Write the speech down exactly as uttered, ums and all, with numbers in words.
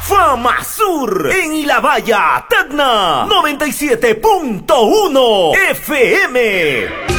Fama Sur en Ilabaya, Tacna, noventa y siete punto uno F M.